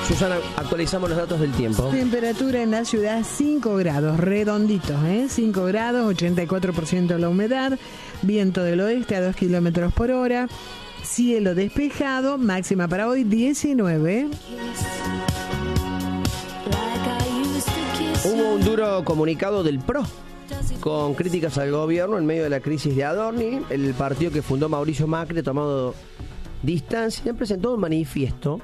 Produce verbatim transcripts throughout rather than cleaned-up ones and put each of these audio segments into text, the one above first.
Susana, actualizamos los datos del tiempo. Temperatura en la ciudad cinco grados, redonditos, ¿eh? cinco grados, ochenta y cuatro por ciento la humedad, viento del oeste a dos kilómetros por hora, cielo despejado, máxima para hoy diecinueve. Hubo un duro comunicado del P R O con críticas al gobierno en medio de la crisis de Adorni. El partido que fundó Mauricio Macri ha tomado distancia y presentó un manifiesto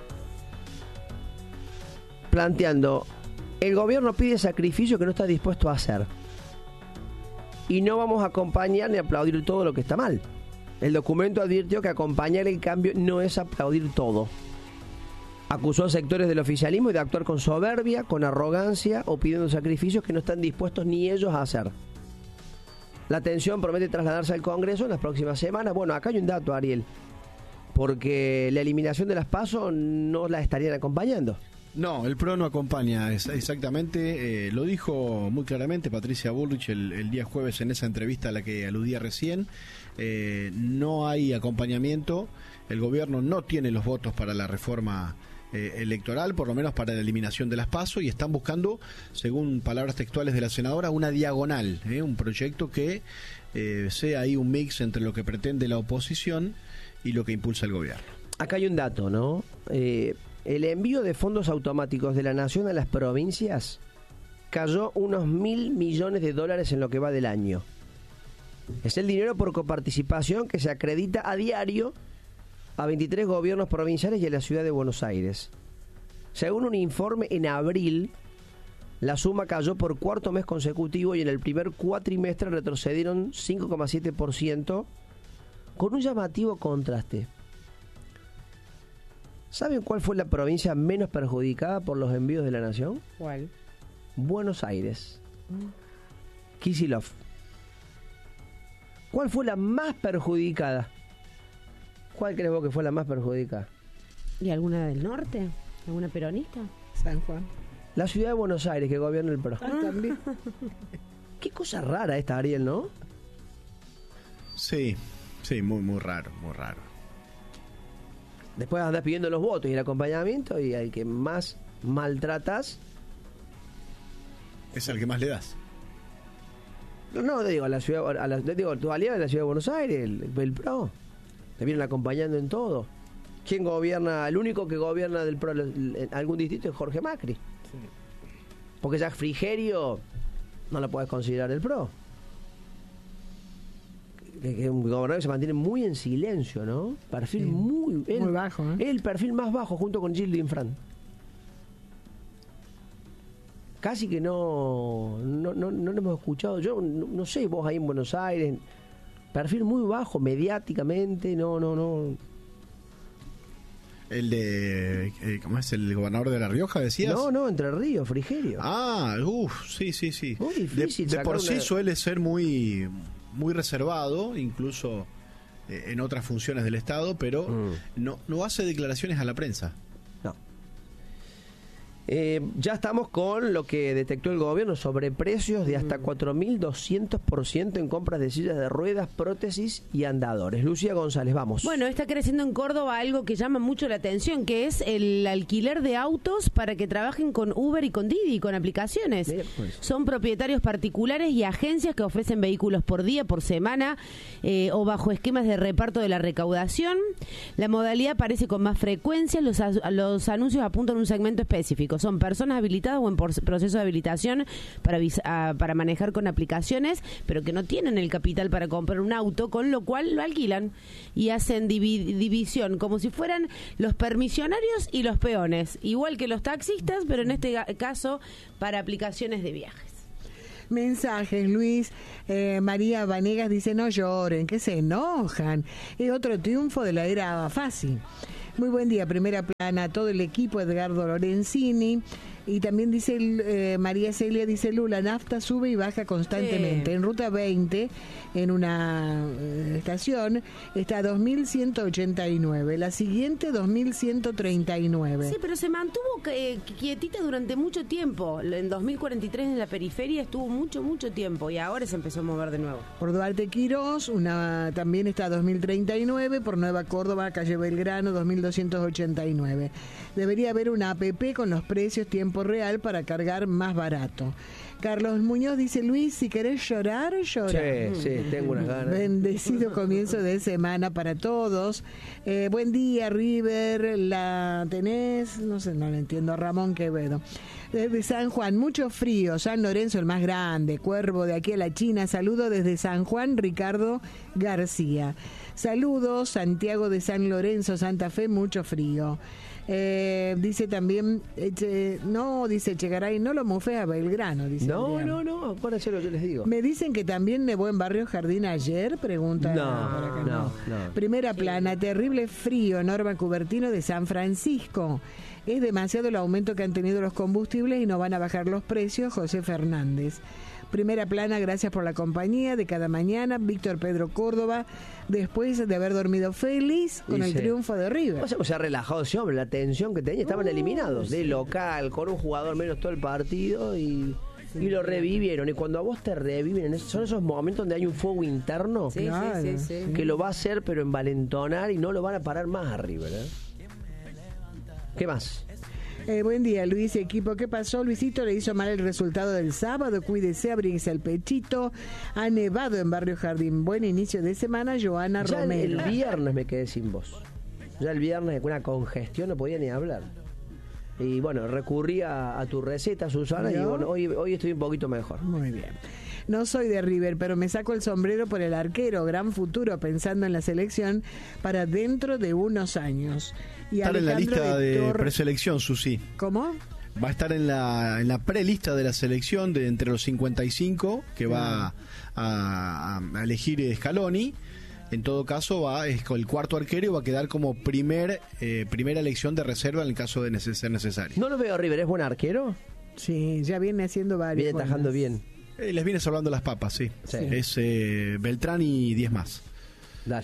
planteando: el gobierno pide sacrificio que no está dispuesto a hacer y no vamos a acompañar ni aplaudir todo lo que está mal. El documento advirtió que acompañar el cambio no es aplaudir todo. Acusó a sectores del oficialismo de actuar con soberbia, con arrogancia o pidiendo sacrificios que no están dispuestos ni ellos a hacer. La tensión promete trasladarse al Congreso en las próximas semanas. Bueno, acá hay un dato, Ariel, porque la eliminación de las PASO no la estarían acompañando. No, el P R O no acompaña, es, exactamente, eh, lo dijo muy claramente Patricia Bullrich el, el día jueves en esa entrevista a la que aludía recién. Eh, no hay acompañamiento, el gobierno no tiene los votos para la reforma eh, electoral, por lo menos para la eliminación de las PASO, y están buscando, según palabras textuales de la senadora, una diagonal, eh, un proyecto que eh, sea ahí un mix entre lo que pretende la oposición y lo que impulsa el gobierno. Acá hay un dato, ¿no? Eh, el envío de fondos automáticos de la nación a las provincias cayó unos mil millones de dólares en lo que va del año. Es el dinero por coparticipación que se acredita a diario a veintitrés gobiernos provinciales y a la ciudad de Buenos Aires. Según un informe, en abril la suma cayó por cuarto mes consecutivo y en el primer cuatrimestre retrocedieron cinco coma siete por ciento con un llamativo contraste. ¿Saben cuál fue la provincia menos perjudicada por los envíos de la nación? ¿Cuál? Buenos Aires. Mm. Kicillof. ¿Cuál fue la más perjudicada? ¿Cuál crees vos que fue la más perjudicada? ¿Y alguna del norte? ¿Alguna peronista? San Juan. La ciudad de Buenos Aires, que gobierna el P R O. Ah, también. Qué cosa rara esta, Ariel, ¿no? Sí, sí, muy, muy raro, muy raro. Después andás pidiendo los votos y el acompañamiento, y al que más maltratas es al que más le das. No, te digo, a la ciudad, a la, te digo, tu aliado es la ciudad de Buenos Aires, el, el P R O. Te vienen acompañando en todo. ¿Quién gobierna? El único que gobierna del P R O en algún distrito es Jorge Macri. Sí. Porque ya Frigerio no lo puedes considerar el P R O. Que, que un gobernador que se mantiene muy en silencio, ¿no? Perfil sí, muy, el, muy bajo, ¿eh? El perfil más bajo junto con Gildo Infran. Casi que no no, no no lo hemos escuchado. Yo no, no sé, vos ahí en Buenos Aires, perfil muy bajo mediáticamente, no, no, no. El de, eh, ¿cómo es? ¿El gobernador de La Rioja, decías? No, no, Entre Ríos, Frigerio. Ah, uff, sí, sí, sí. Muy difícil. De, de por una... sí suele ser muy, muy reservado, incluso eh, en otras funciones del Estado, pero mm. no, no hace declaraciones a la prensa. No. Eh, ya estamos con lo que detectó el gobierno sobre precios de hasta cuatro mil doscientos por ciento en compras de sillas de ruedas, prótesis y andadores. Lucía González, vamos. Bueno, está creciendo en Córdoba algo que llama mucho la atención, que es el alquiler de autos para que trabajen con Uber y con Didi, con aplicaciones. Mira, pues. Son propietarios particulares y agencias que ofrecen vehículos por día, por semana eh, o bajo esquemas de reparto de la recaudación. La modalidad aparece con más frecuencia, los, los anuncios apuntan a un segmento específico. Son personas habilitadas o en proceso de habilitación para, uh, para manejar con aplicaciones, pero que no tienen el capital para comprar un auto, con lo cual lo alquilan y hacen divi- división, como si fueran los permisionarios y los peones, igual que los taxistas, pero en este caso para aplicaciones de viajes. Mensajes, Luis. eh, María Vanegas dice: no lloren, que se enojan. Es otro triunfo de la era fácil. Muy buen día, primera plana, todo el equipo, Edgardo Lorenzini. Y también dice eh, María Celia, dice Lula, nafta sube y baja constantemente. Sí. En ruta veinte, en una eh, estación, está dos mil ciento ochenta y nueve. La siguiente, dos mil ciento treinta y nueve. Sí, pero se mantuvo eh, quietita durante mucho tiempo. En dos mil cuarenta y tres en la periferia estuvo mucho, mucho tiempo y ahora se empezó a mover de nuevo. Por Duarte Quirós, una, también está dos mil treinta y nueve. Por Nueva Córdoba, calle Belgrano, dos mil doscientos ochenta y nueve. Debería haber una app con los precios tiempo real para cargar más barato. Carlos Muñoz dice, Luis, si querés llorar, llora. Sí, sí, tengo unas ganas. Bendecido comienzo de semana para todos. Eh, buen día, River. La tenés, no sé, no la entiendo. Ramón Quevedo. Desde San Juan, mucho frío. San Lorenzo, el más grande. Cuervo de aquí a la China. Saludo desde San Juan, Ricardo García. Saludos, Santiago de San Lorenzo, Santa Fe, mucho frío. Eh, dice también, eh, no, dice Chegaray, no lo mofé a Belgrano, dice. No, Adrián. no, no, acuérdense lo que yo les digo. Me dicen que también nevó en Barrio Jardín ayer, pregunta. No, por acá, no, no. Primera plana, terrible frío, Norma Cubertino de San Francisco. Es demasiado el aumento que han tenido los combustibles y no van a bajar los precios, José Fernández. Primera plana, gracias por la compañía de cada mañana, Víctor Pedro Córdoba, después de haber dormido feliz con Dice, el triunfo de River. O sea, se ha relajado ese hombre, la tensión que tenía, estaban Uh, eliminados, sí. de local, con un jugador menos todo el partido y, y lo revivieron. Y cuando a vos te reviven, en esos, son esos momentos donde hay un fuego interno Sí, Claro, sí, sí, sí. que lo va a hacer, pero envalentonar y no lo van a parar más arriba, ¿eh? ¿Qué más? Eh, buen día, Luis, equipo. ¿Qué pasó? Luisito le hizo mal el resultado del sábado. Cuídese, abríguese el pechito. Ha nevado en Barrio Jardín. Buen inicio de semana, Joana Ya el, Romero. el viernes me quedé sin voz. Ya el viernes con una congestión no podía ni hablar. Y bueno, recurrí a, a tu receta, Susana, ¿Yo? y bueno, hoy, hoy estoy un poquito mejor. Muy bien. No soy de River, pero me saco el sombrero por el arquero. Gran futuro pensando en la selección para dentro de unos años. Y Estar en la Alejandro lista de Torre- preselección, Susi. ¿Cómo? Va a estar en la, en la prelista de la selección de entre los cincuenta y cinco que va a, a elegir Scaloni. En todo caso, va es con el cuarto arquero y va a quedar como primer eh, primera elección de reserva en el caso de neces- ser necesario. No lo veo a River, ¿es buen arquero? Sí, ya viene haciendo varios. Viene tajando bien. Eh, les vienes hablando las papas, sí. Sí. Es eh, Beltrán y diez más. Dale.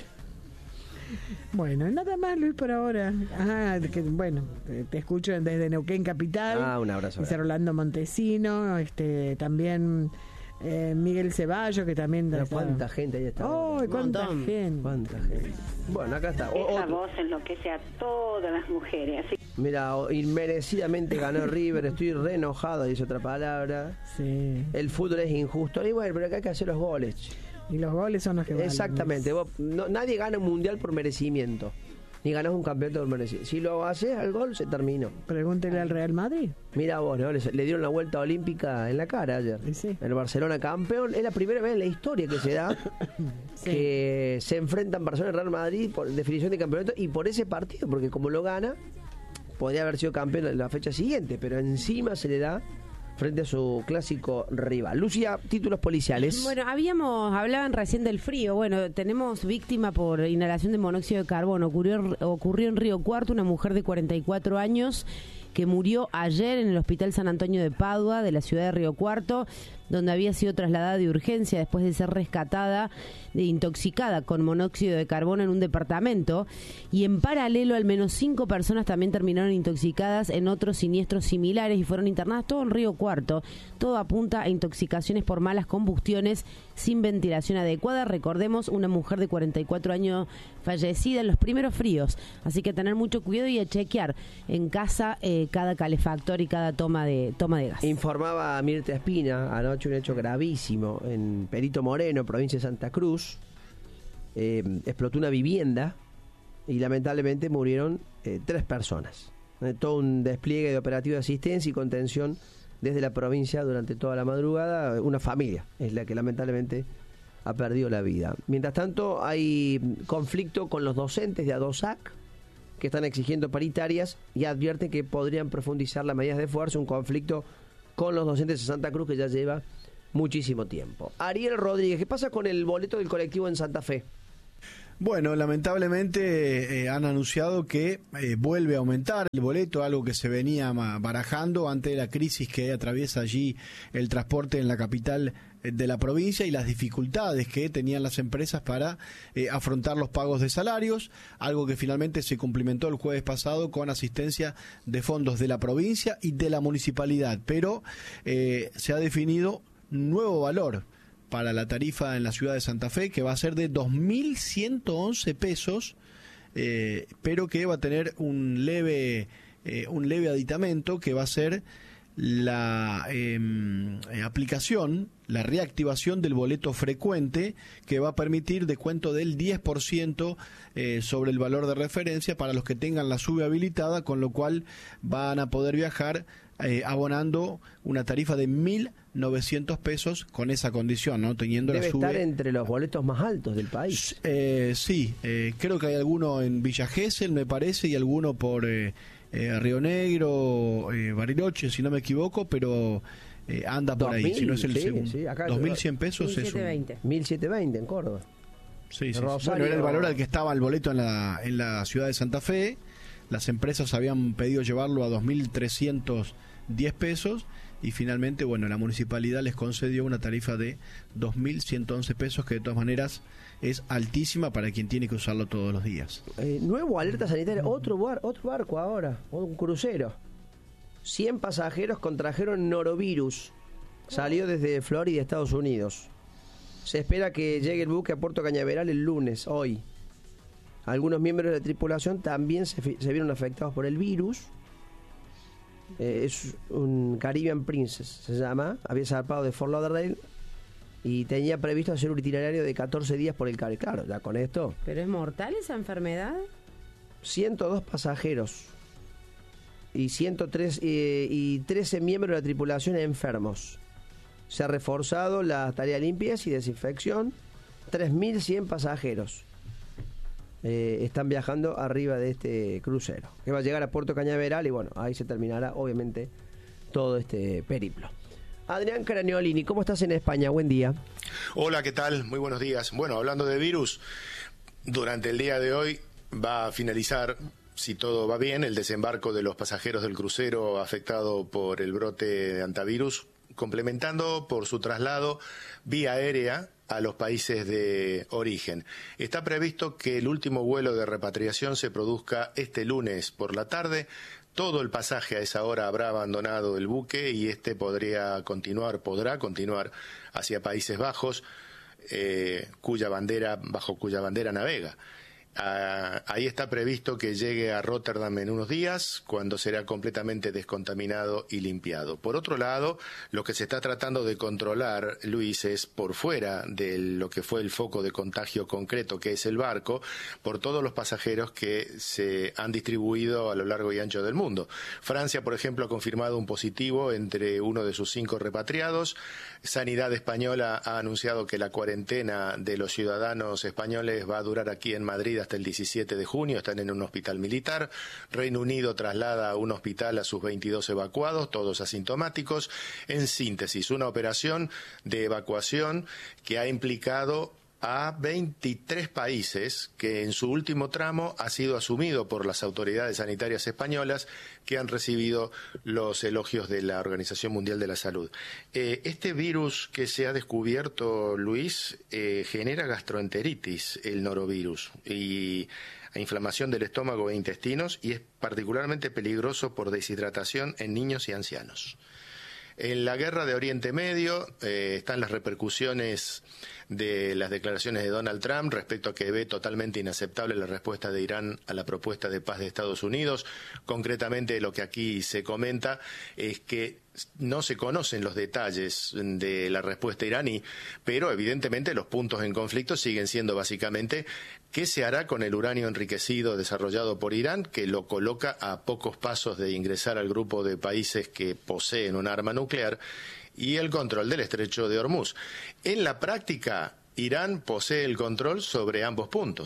Bueno, nada más, Luis, por ahora. Ajá, que, bueno, te, te escucho desde Neuquén Capital. Ah, un abrazo. Dice Rolando Montesino, este, también eh, Miguel Ceballos, que también... Pero está- ¿cuánta gente ahí está? ¡Oh, Un cuánta montón. gente! ¿Cuánta gente? Bueno, acá está. O- Esa otro. voz enloquece a todas las mujeres. Así Mira, o- inmerecidamente ganó River, estoy re enojado, dice otra palabra. Sí. El fútbol es injusto. Y bueno, pero acá hay que hacer los goles. Y los goles son los que valen. Exactamente. Vos- no- nadie gana un mundial por merecimiento. Ni ganás un campeonato por merecimiento. Si lo haces al gol, se terminó. Pregúntele al Real Madrid. Mira vos, ¿no? Le, le dieron la vuelta olímpica en la cara ayer. Y sí. El Barcelona campeón. Es la primera vez en la historia que se da Sí. que se enfrentan Barcelona y Real Madrid por definición de campeonato y por ese partido, porque como lo gana, podría haber sido campeón en la fecha siguiente, pero encima se le da frente a su clásico rival. Lucía, títulos policiales. Bueno, habíamos, hablaban recién del frío. Bueno, tenemos víctima por inhalación de monóxido de carbono. Ocurrió, ocurrió en Río Cuarto, una mujer de cuarenta y cuatro años que murió ayer en el Hospital San Antonio de Padua, de la ciudad de Río Cuarto, donde había sido trasladada de urgencia después de ser rescatada, de intoxicada con monóxido de carbono en un departamento. Y en paralelo, al menos cinco personas también terminaron intoxicadas en otros siniestros similares y fueron internadas, todo en Río Cuarto. Todo apunta a intoxicaciones por malas combustiones sin ventilación adecuada. Recordemos, una mujer de cuarenta y cuatro años fallecida en los primeros fríos. Así que tener mucho cuidado y a chequear en casa eh, cada calefactor y cada toma de toma de gas. Informaba Mirta Espina anoche un hecho gravísimo en Perito Moreno, provincia de Santa Cruz. Eh, explotó una vivienda y lamentablemente murieron eh, tres personas. Eh, todo un despliegue de operativo de asistencia y contención desde la provincia durante toda la madrugada. Una familia es la que lamentablemente ha perdido la vida. Mientras tanto, hay conflicto con los docentes de ADOSAC que están exigiendo paritarias y advierten que podrían profundizar las medidas de fuerza, un conflicto con los docentes de Santa Cruz que ya lleva muchísimo tiempo. Ariel Rodríguez, ¿qué pasa con el boleto del colectivo en Santa Fe? Bueno, lamentablemente eh, han anunciado que eh, vuelve a aumentar el boleto, algo que se venía barajando ante la crisis que atraviesa allí el transporte en la capital de la provincia y las dificultades que tenían las empresas para eh, afrontar los pagos de salarios, algo que finalmente se cumplimentó el jueves pasado con asistencia de fondos de la provincia y de la municipalidad, pero eh, se ha definido nuevo valor para la tarifa en la ciudad de Santa Fe, que va a ser de dos mil ciento once pesos, eh, pero que va a tener un leve, eh, un leve aditamento que va a ser la eh, aplicación, la reactivación del boleto frecuente, que va a permitir descuento del diez por ciento eh, sobre el valor de referencia para los que tengan la SUBE habilitada, con lo cual van a poder viajar eh, abonando una tarifa de mil novecientos pesos con esa condición, ¿no? Teniendo Debe la SUBE. estar entre los boletos más altos del país. Eh, sí, eh, creo que hay alguno en Villa Gesell, me parece, y alguno por eh, eh, Río Negro, eh, Bariloche, si no me equivoco, pero eh, anda por dos ahí, mil, si no es el sí, segundo. sí, acá dos mil cien pesos es un... mil setecientos veinte en Córdoba. Sí, sí, sí. Rosario... Bueno, era el valor al que estaba el boleto en la, en la ciudad de Santa Fe. Las empresas habían pedido llevarlo a dos mil trescientos diez pesos y finalmente, bueno, la municipalidad les concedió una tarifa de dos mil ciento once pesos, que de todas maneras es altísima para quien tiene que usarlo todos los días. Eh, nuevo alerta sanitaria, otro, bar, otro barco ahora, un crucero. cien pasajeros contrajeron norovirus. Salió desde Florida, Estados Unidos. Se espera que llegue el buque a Puerto Cañaveral el lunes, hoy. Algunos miembros de la tripulación también se, se vieron afectados por el virus. Eh, es un Caribbean Princess, se llama. Había zarpado de Fort Lauderdale y tenía previsto hacer un itinerario de catorce días por el Caribe. Claro, ya con esto. ¿Pero es mortal esa enfermedad? ciento dos pasajeros y ciento tres eh, y trece miembros de la tripulación enfermos. Se ha reforzado la tarea de limpieza y desinfección. tres mil cien pasajeros eh, están viajando arriba de este crucero, que va a llegar a Puerto Cañaveral y bueno, ahí se terminará obviamente todo este periplo. Adrián Craniolini, ¿cómo estás en España? Buen día. Hola, ¿qué tal? Muy buenos días. Bueno, hablando de virus, durante el día de hoy va a finalizar, si todo va bien, el desembarco de los pasajeros del crucero afectado por el brote de antivirus, complementando por su traslado vía aérea a los países de origen. Está previsto que el último vuelo de repatriación se produzca este lunes por la tarde. Todo el pasaje a esa hora habrá abandonado el buque y este podría continuar, podrá continuar hacia Países Bajos, eh, cuya bandera, bajo cuya bandera navega. Ah, ahí está previsto que llegue a Rotterdam en unos días, cuando será completamente descontaminado y limpiado. Por otro lado, lo que se está tratando de controlar, Luis, es por fuera de lo que fue el foco de contagio concreto, que es el barco, por todos los pasajeros que se han distribuido a lo largo y ancho del mundo. Francia, por ejemplo, ha confirmado un positivo entre uno de sus cinco repatriados. Sanidad española ha anunciado que la cuarentena de los ciudadanos españoles va a durar aquí en Madrid hasta el diecisiete de junio, están en un hospital militar. Reino Unido traslada a un hospital a sus veintidós evacuados, todos asintomáticos. En síntesis, una operación de evacuación que ha implicado a veintitrés países, que en su último tramo ha sido asumido por las autoridades sanitarias españolas, que han recibido los elogios de la Organización Mundial de la Salud. Eh, este virus que se ha descubierto, Luis, eh, genera gastroenteritis, el norovirus, y inflamación del estómago e intestinos, y es particularmente peligroso por deshidratación en niños y ancianos. En la guerra de Oriente Medio eh, están las repercusiones de las declaraciones de Donald Trump respecto a que ve totalmente inaceptable la respuesta de Irán a la propuesta de paz de Estados Unidos. Concretamente, lo que aquí se comenta es que no se conocen los detalles de la respuesta iraní, pero evidentemente los puntos en conflicto siguen siendo básicamente qué se hará con el uranio enriquecido desarrollado por Irán, que lo coloca a pocos pasos de ingresar al grupo de países que poseen un arma nuclear, y el control del estrecho de Hormuz. En la práctica, Irán posee el control sobre ambos puntos.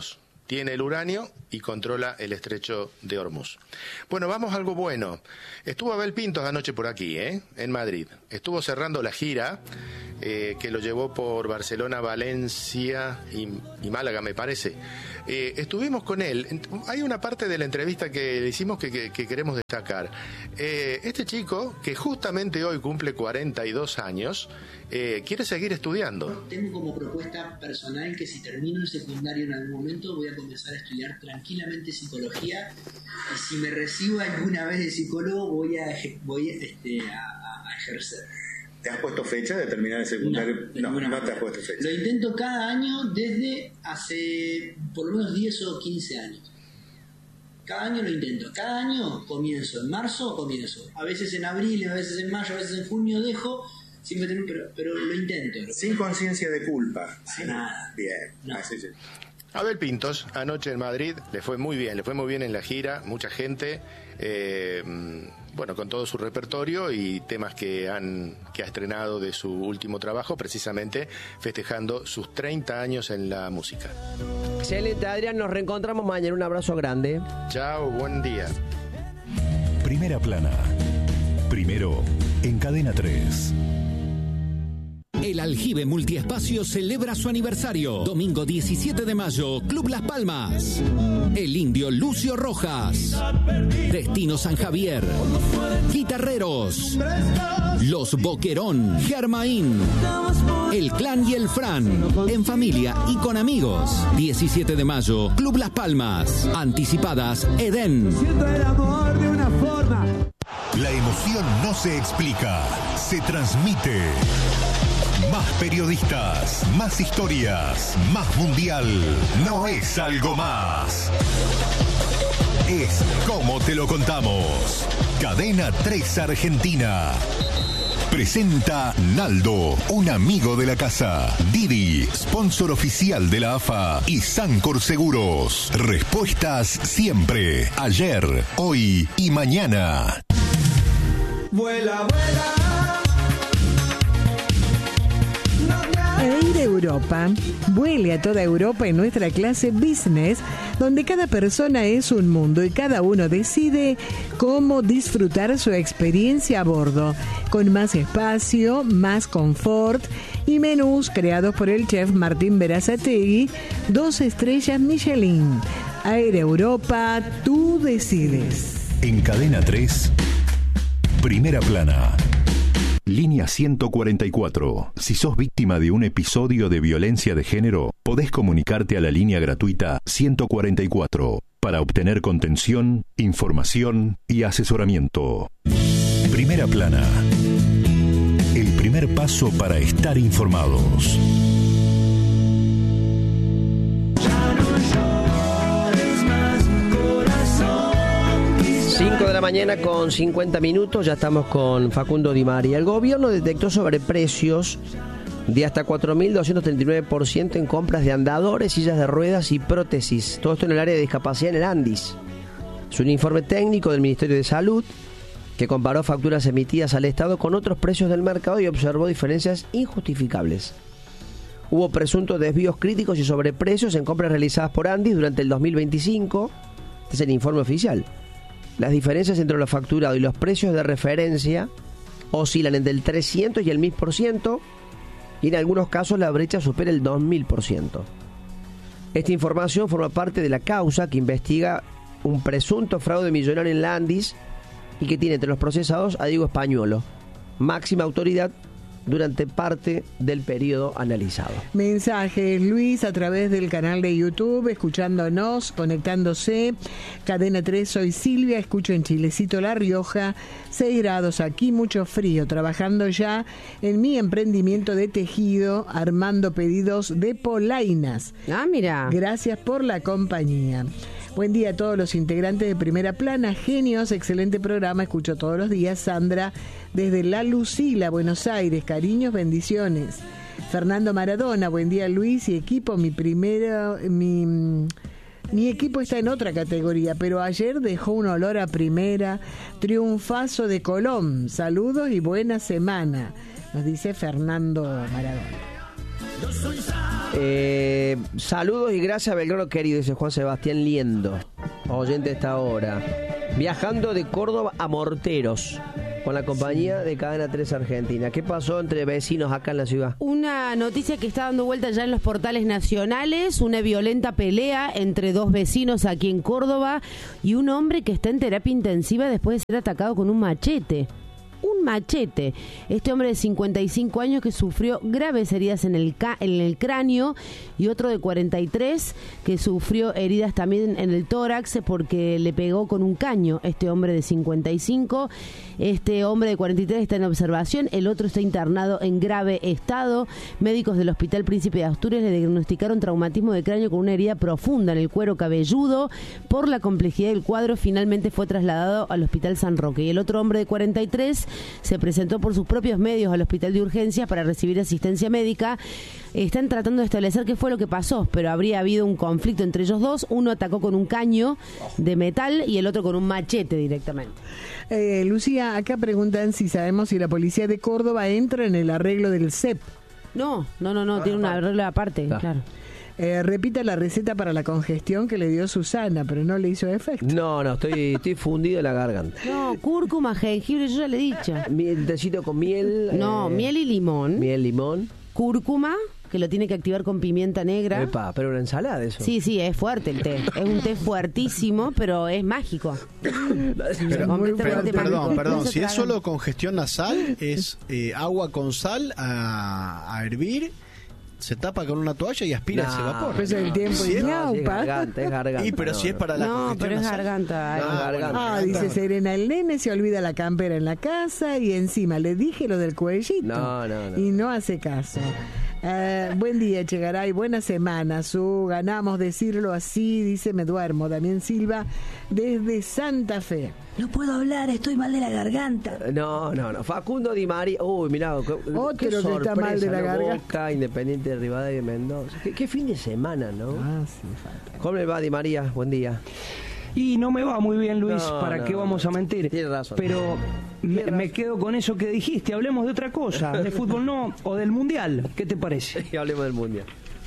tiene el uranio y controla el estrecho de Hormuz. Bueno, vamos a algo bueno. Estuvo Abel Pintos anoche por aquí, ¿eh? En Madrid. Estuvo cerrando la gira eh, que lo llevó por Barcelona, Valencia y, y Málaga, me parece. Eh, estuvimos con él. Hay una parte de la entrevista que le hicimos que, que, que queremos destacar. Eh, este chico, que justamente hoy cumple cuarenta y dos años, eh, quiere seguir estudiando. Tengo como propuesta personal que si termino el secundario en algún momento voy a comenzar a estudiar tranquilamente psicología, y si me recibo alguna vez de psicólogo voy a, voy este, a, a ejercer. ¿Te has puesto fecha de terminar el secundario? No, no, no, no te has puesto fecha. Lo intento cada año desde hace por lo menos diez o quince años. Cada año lo intento. Cada año comienzo. En marzo comienzo. A veces en abril, a veces en mayo, a veces en junio dejo. Siempre tengo, pero, pero lo intento. Lo Sin conciencia de culpa. Sin nada. Bien. No. Así sí. Abel Pintos, anoche en Madrid, le fue muy bien, le fue muy bien en la gira, mucha gente, eh, bueno, con todo su repertorio y temas que, han, que ha estrenado de su último trabajo, precisamente festejando sus treinta años en la música. Excelente, Adrián, nos reencontramos mañana, un abrazo grande. Chao, buen día. Primera plana, primero en Cadena tres. El Aljibe Multiespacio celebra su aniversario. Domingo diecisiete de mayo, Club Las Palmas. El Indio Lucio Rojas. Destino San Javier. Guitarreros. Los Boquerón. Germain. El Clan y el Fran. En familia y con amigos. diecisiete de mayo, Club Las Palmas. Anticipadas, Edén. La emoción no se explica, se transmite. Más periodistas, más historias, más mundial. No es algo más. Es como te lo contamos. Cadena tres Argentina. Presenta Naldo, un amigo de la casa. Didi, sponsor oficial de la A F A. Y Sancor Seguros. Respuestas siempre. Ayer, hoy y mañana. Vuela, vuela. Air Europa. Vuele a toda Europa en nuestra clase Business, donde cada persona es un mundo y cada uno decide cómo disfrutar su experiencia a bordo, con más espacio, más confort y menús creados por el chef Martín Berazategui, dos estrellas Michelin. Air Europa, tú decides. En Cadena tres, Primera Plana. Línea ciento cuarenta y cuatro. Si sos víctima de un episodio de violencia de género, podés comunicarte a la línea gratuita ciento cuarenta y cuatro para obtener contención, información y asesoramiento. Primera Plana. El primer paso para estar informados. cinco de la mañana con cincuenta minutos, ya estamos con Facundo Di Maria. El gobierno detectó sobreprecios de hasta cuatro mil doscientos treinta y nueve por ciento en compras de andadores, sillas de ruedas y prótesis. Todo esto en el área de discapacidad en el Andis. Es un informe técnico del Ministerio de Salud que comparó facturas emitidas al Estado con otros precios del mercado y observó diferencias injustificables. Hubo presuntos desvíos críticos y sobreprecios en compras realizadas por Andis durante el dos mil veinticinco. Este es el informe oficial. Las diferencias entre lo facturado y los precios de referencia oscilan entre el trescientos y el mil por ciento, y en algunos casos la brecha supera el dos mil por ciento. Esta información forma parte de la causa que investiga un presunto fraude millonario en la Andis y que tiene entre los procesados a Diego Españolo, máxima autoridad durante parte del periodo analizado. Mensajes, Luis, a través del canal de YouTube, escuchándonos, conectándose. Cadena tres, soy Silvia, escucho en Chilecito, La Rioja, seis grados aquí, mucho frío, trabajando ya en mi emprendimiento de tejido, armando pedidos de polainas. Ah, mira. Gracias por la compañía. Buen día a todos los integrantes de Primera Plana, genios, excelente programa, escucho todos los días. Sandra, desde La Lucila, Buenos Aires, cariños, bendiciones. Fernando Maradona, buen día Luis y equipo, mi primera, mi, mi equipo está en otra categoría, pero ayer dejó un olor a primera, triunfazo de Colón, saludos y buena semana, nos dice Fernando Maradona. Yo soy Eh, saludos y gracias, Belgrano querido, dice Juan Sebastián Liendo, oyente a esta hora. Viajando de Córdoba a Morteros con la compañía de Cadena tres Argentina. ¿Qué pasó entre vecinos acá en la ciudad? Una noticia que está dando vuelta ya en los portales nacionales, una violenta pelea entre dos vecinos aquí en Córdoba y un hombre que está en terapia intensiva después de ser atacado con un machete. Un machete. Este hombre de cincuenta y cinco años que sufrió graves heridas en el, ca- en el cráneo y otro de cuarenta y tres que sufrió heridas también en el tórax porque le pegó con un caño este hombre de cincuenta y cinco. Este hombre de cuarenta y tres está en observación, el otro está internado en grave estado. Médicos del Hospital Príncipe de Asturias le diagnosticaron traumatismo de cráneo con una herida profunda en el cuero cabelludo. Por la complejidad del cuadro, finalmente fue trasladado al Hospital San Roque. Y el otro hombre de cuarenta y tres se presentó por sus propios medios al hospital de urgencias para recibir asistencia médica. Están tratando de establecer qué fue lo que pasó, pero habría habido un conflicto entre ellos dos. Uno atacó con un caño de metal y el otro con un machete directamente. Eh, Lucía, acá preguntan si sabemos si la policía de Córdoba entra en el arreglo del C E P. No, no, no, no, ah, tiene un arreglo aparte, ah. claro. Eh, repita la receta para la congestión que le dio Susana, pero no le hizo efecto. No, no, estoy, estoy fundido en la garganta. No, cúrcuma, jengibre, yo ya le he dicho. Miel, tecito con miel. No, eh, miel y limón. Miel, limón. Cúrcuma, que lo tiene que activar con pimienta negra. Epa, pero una ensalada eso. Sí, sí, es fuerte el té. Es un té fuertísimo, pero es mágico. Pero, muy pero, fuerte. perdón, perdón. No se Si es tragan. solo congestión nasal, es eh, agua con sal a, a hervir, se tapa con una toalla y aspira No, ese vapor. Pues el tiempo Si y es- no, No, sí, es garganta, es garganta. Y pero no, si es no. para la No, congestión pero es nasal. garganta. No, ay. garganta. Ah, dice Serena, el nene se olvida la campera en la casa y encima le dije lo del cuellito. No, no, no. Y no hace caso. Eh, buen día, Chegaray, buena semana. Su ganamos decirlo así, dice me duermo. Damián Silva, desde Santa Fe. No puedo hablar, estoy mal de la garganta. No, no, no. Facundo Di María. Uy, mirá. Qué, Otro qué que está sorpresa, mal de la ¿no? garganta. Boca, Independiente de Rivadavia y Mendoza. ¿Qué, qué fin de semana, ¿no? Ah, sí, falta. ¿Cómo le va, Di María? Buen día. Y no me va muy bien, Luis, No, ¿para no, qué vamos no. a mentir? Tiene razón. Pero me, me quedo con eso que dijiste, hablemos de otra cosa, de fútbol no, o del Mundial, ¿qué te parece? Y hablemos del Mundial.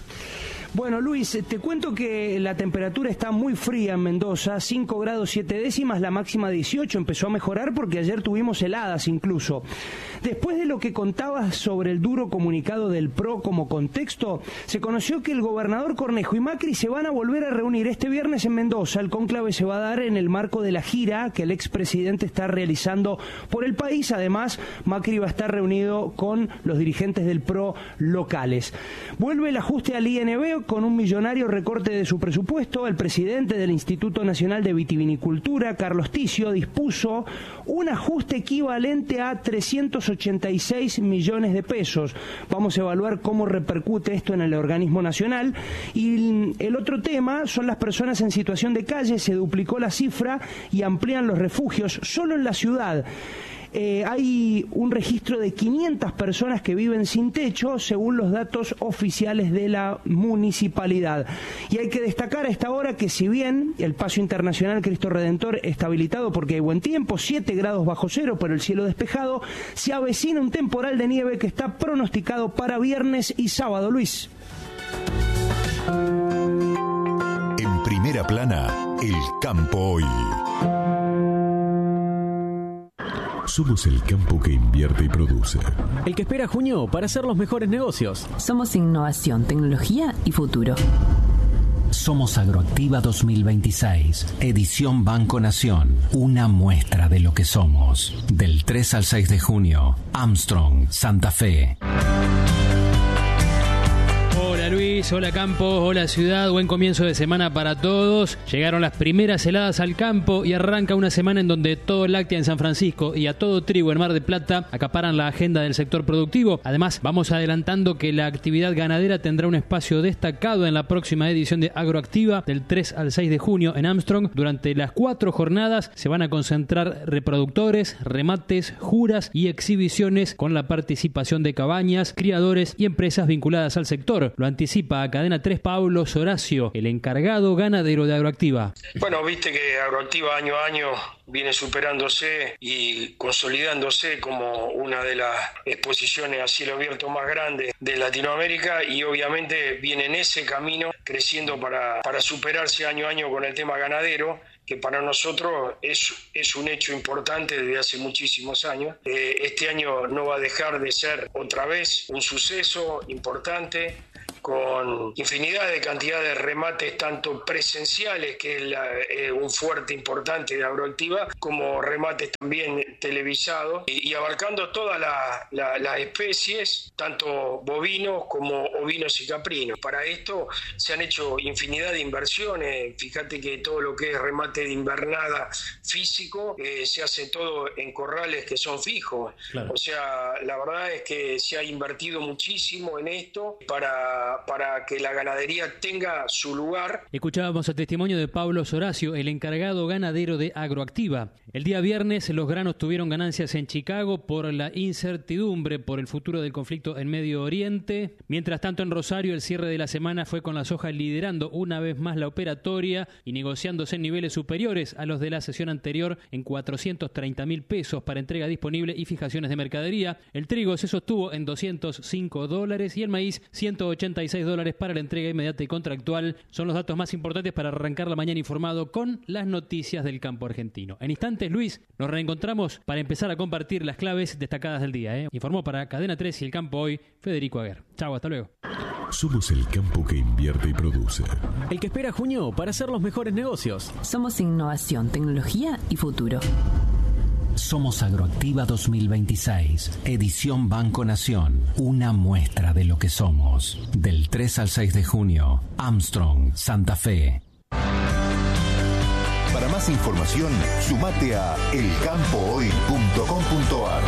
Bueno, Luis, te cuento que la temperatura está muy fría en Mendoza, cinco grados siete décimas, la máxima dieciocho, empezó a mejorar porque ayer tuvimos heladas incluso. Después de lo que contabas sobre el duro comunicado del P R O como contexto, se conoció que el gobernador Cornejo y Macri se van a volver a reunir este viernes en Mendoza. El cónclave se va a dar en el marco de la gira que el expresidente está realizando por el país. Además, Macri va a estar reunido con los dirigentes del P R O locales. Vuelve el ajuste al I N B con un millonario recorte de su presupuesto. El presidente del Instituto Nacional de Vitivinicultura, Carlos Ticio, dispuso un ajuste equivalente a trescientos ochenta y seis millones de pesos. Vamos a evaluar cómo repercute esto en el organismo nacional. Y el otro tema son las personas en situación de calle. Se duplicó la cifra y amplían los refugios solo en la ciudad. Eh, hay un registro de quinientas personas que viven sin techo, según los datos oficiales de la municipalidad. Y hay que destacar a esta hora que si bien el paso internacional Cristo Redentor está habilitado porque hay buen tiempo, siete grados bajo cero, pero el cielo despejado, se avecina un temporal de nieve que está pronosticado para viernes y sábado. Luis. En primera plana, el campo hoy. Somos el campo que invierte y produce. El que espera junio para hacer los mejores negocios. Somos innovación, tecnología y futuro. Somos Agroactiva dos mil veintiséis, edición Banco Nación. Una muestra de lo que somos. Del tres al seis de junio, Armstrong, Santa Fe. Hola Luis, hola Campo, hola Ciudad, buen comienzo de semana para todos. Llegaron las primeras heladas al campo y arranca una semana en donde todo láctea en San Francisco y a todo trigo en Mar del Plata acaparan la agenda del sector productivo. Además, vamos adelantando que la actividad ganadera tendrá un espacio destacado en la próxima edición de Agroactiva del tres al seis de junio en Armstrong. Durante las cuatro jornadas se van a concentrar reproductores, remates, juras y exhibiciones con la participación de cabañas, criadores y empresas vinculadas al sector. Lo anticipa participa a Cadena tres Pablo Soracio, el encargado ganadero de Agroactiva. Bueno, viste que Agroactiva año a año viene superándose y consolidándose como una de las exposiciones a cielo abierto más grandes de Latinoamérica, y obviamente viene en ese camino creciendo para, para superarse año a año con el tema ganadero, que para nosotros es, es un hecho importante desde hace muchísimos años. Eh, este año no va a dejar de ser otra vez un suceso importante, con infinidad de cantidad de remates, tanto presenciales, que es la, eh, un fuerte importante de Agroactiva, como remates también televisados, y, y abarcando todas la, la, las especies, tanto bovinos como ovinos y caprinos. Para esto se han hecho infinidad de inversiones. Fíjate que todo lo que es remate de invernada físico eh, se hace todo en corrales que son fijos. Claro. O sea, la verdad es que se ha invertido muchísimo en esto para para que la ganadería tenga su lugar. Escuchábamos el testimonio de Pablo Soracio, el encargado ganadero de Agroactiva. El día viernes los granos tuvieron ganancias en Chicago por la incertidumbre por el futuro del conflicto en Medio Oriente. Mientras tanto, en Rosario el cierre de la semana fue con la soja liderando una vez más la operatoria y negociándose en niveles superiores a los de la sesión anterior en cuatrocientos treinta mil pesos para entrega disponible y fijaciones de mercadería. El trigo se sostuvo en doscientos cinco dólares y el maíz ciento ochenta y seis dólares para la entrega inmediata y contractual. Son los datos más importantes para arrancar la mañana informado con las noticias del campo argentino. En instantes, Luis, nos reencontramos para empezar a compartir las claves destacadas del día. ¿eh? Informó para Cadena tres y El Campo Hoy, Federico Aguer. Chau, hasta luego. Somos el campo que invierte y produce. El que espera junio para hacer los mejores negocios. Somos innovación, tecnología y futuro. Somos Agroactiva dos mil veintiséis, edición Banco Nación, una muestra de lo que somos. Del tres al seis de junio, Armstrong, Santa Fe. Para más información, sumate a el campo hoy punto com punto a r.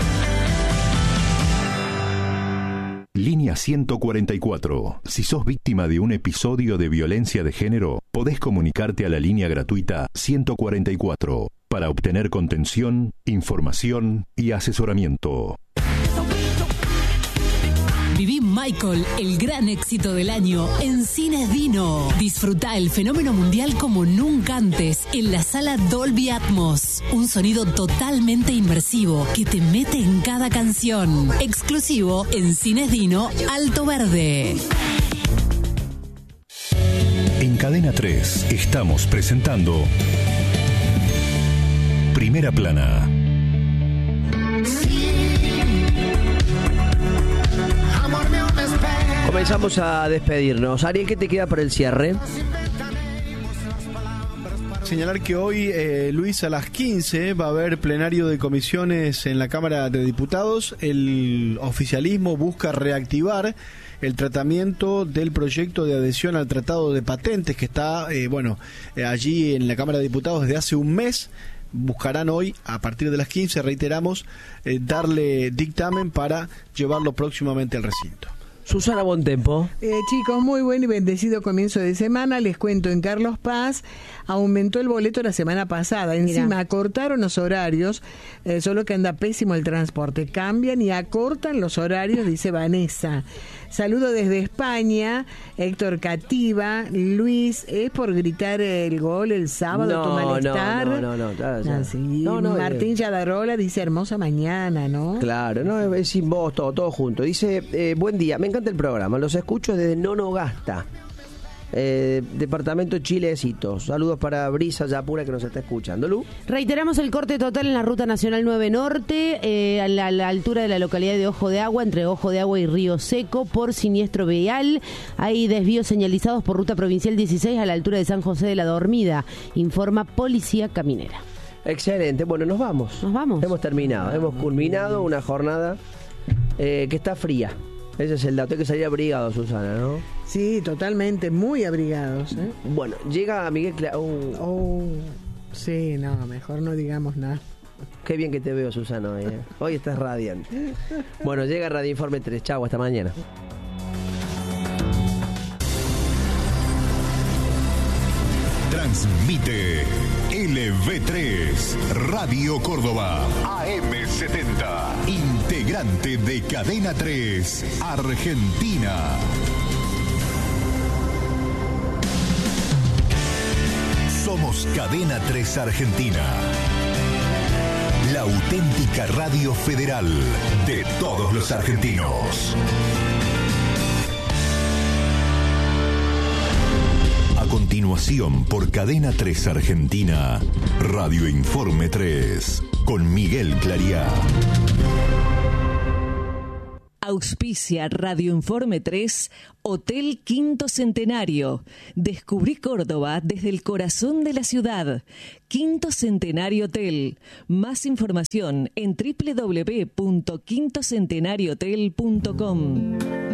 Línea ciento cuarenta y cuatro. Si sos víctima de un episodio de violencia de género, podés comunicarte a la línea gratuita ciento cuarenta y cuatro para obtener contención, información y asesoramiento. Viví Michael, el gran éxito del año, en Cines Dino. Disfruta el fenómeno mundial como nunca antes en la sala Dolby Atmos. Un sonido totalmente inmersivo que te mete en cada canción. Exclusivo en Cines Dino, Alto Verde. En Cadena tres estamos presentando Primera Plana. Comenzamos a despedirnos. Ariel, ¿qué te queda para el cierre? Señalar que hoy, eh, Luis, a las quince va a haber plenario de comisiones en la Cámara de Diputados. El oficialismo busca reactivar el tratamiento del proyecto de adhesión al Tratado de Patentes que está, eh, bueno, eh, allí en la Cámara de Diputados desde hace un mes. Buscarán hoy, a partir de las quince, reiteramos, eh, darle dictamen para llevarlo próximamente al recinto. Susana Bontempo. Eh, chicos, muy buen y bendecido comienzo de semana. Les cuento, en Carlos Paz aumentó el boleto la semana pasada. Encima Mirá. acortaron los horarios, eh, solo que anda pésimo el transporte. Cambian y acortan los horarios, dice Vanessa. Saludo desde España, Héctor Cativa. Luis, ¿es por gritar el gol el sábado, no, tu malestar? No, no, no. no, no, ah, sí. no, no Martín eh. Yadarola dice hermosa mañana, ¿no? Claro, no, es sin vos, todo, todo junto. Dice, eh, buen día, me encanta el programa, los escucho desde Nonogasta, eh, departamento Chilecito. Saludos para Brisa Yapura que nos está escuchando. Lu. Reiteramos el corte total en la Ruta Nacional nueve Norte, eh, a, la, a la altura de la localidad de Ojo de Agua, entre Ojo de Agua y Río Seco, por siniestro vial. Hay desvíos señalizados por Ruta Provincial dieciséis a la altura de San José de la Dormida, informa Policía Caminera. Excelente, bueno, nos vamos. Nos vamos. Hemos terminado, hemos culminado una jornada eh, que está fría. Ese es el dato, hay que salir abrigado, Susana, ¿no? Sí, totalmente, muy abrigados, ¿eh? Bueno, llega Miguel Cla- oh. oh, sí, no, mejor no digamos nada. Qué bien que te veo, Susana, hoy, ¿eh? Hoy estás radiante. Bueno, llega Radio Informe tres, chau, hasta mañana. Transmite L V tres, Radio Córdoba, A M setenta, integrante de Cadena tres, Argentina. Somos Cadena tres Argentina. La auténtica radio federal de todos los argentinos. A continuación, por Cadena tres Argentina, Radio Informe tres, con Miguel Clariá. Auspicia Radio Informe tres, Hotel Quinto Centenario. Descubrí Córdoba desde el corazón de la ciudad. Quinto Centenario Hotel. Más información en doble u doble u doble u punto quinto centenario hotel punto com.